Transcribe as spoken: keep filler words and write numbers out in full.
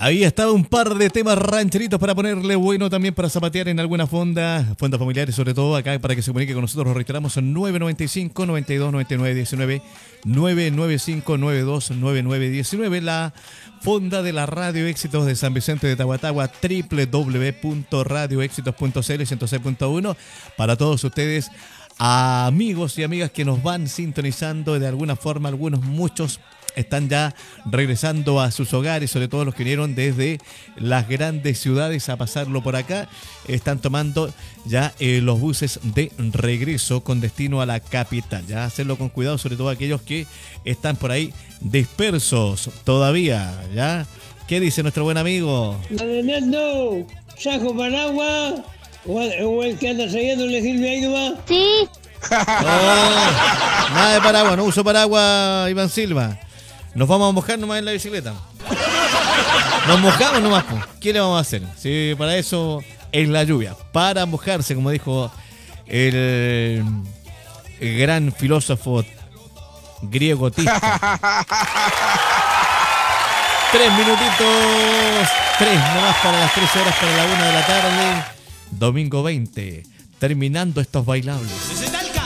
Ahí estaba un par de temas rancheritos para ponerle bueno también para zapatear en alguna fonda, fondas familiares sobre todo, acá para que se comunique con nosotros, lo reiteramos en nueve nueve cinco, noventa y dos, noventa y nueve, diecinueve, nueve nueve cinco, noventa y dos, noventa y nueve, diecinueve, la fonda de la Radio Éxitos de San Vicente de Tahuatahua, doble u doble u doble u punto radio éxitos punto c l, ciento seis punto uno, para todos ustedes, amigos y amigas que nos van sintonizando de alguna forma, algunos, muchos, están ya regresando a sus hogares, sobre todo los que vinieron desde las grandes ciudades a pasarlo por acá. Están tomando ya eh, los buses de regreso con destino a la capital. Ya hacerlo con cuidado, sobre todo aquellos que están por ahí dispersos todavía. ¿Ya? ¿Qué dice nuestro buen amigo? Fernando, ¿saco paraguas? ¿O, o el que anda saliendo le sirve ahí nomás? Sí. Oh, nada de paraguas, no uso paraguas, Iván Silva. Nos vamos a mojar nomás en la bicicleta. Nos mojamos nomás, pues. ¿Qué le vamos a hacer? Sí, para eso es la lluvia. Para mojarse, como dijo el, el gran filósofo griego Tista. Tres minutitos. Tres nomás para las tres horas, para la una de la tarde. Domingo veinte. Terminando estos bailables.